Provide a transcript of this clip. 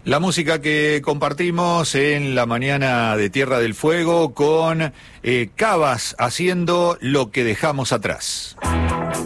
La música que compartimos en la mañana de Tierra del Fuego con Cabas haciendo Lo que dejamos atrás.